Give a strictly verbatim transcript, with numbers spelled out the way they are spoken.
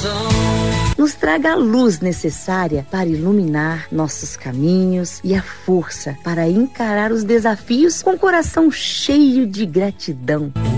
Nos traga a luz necessária para iluminar nossos caminhos e a força para encarar os desafios com o coração cheio de gratidão.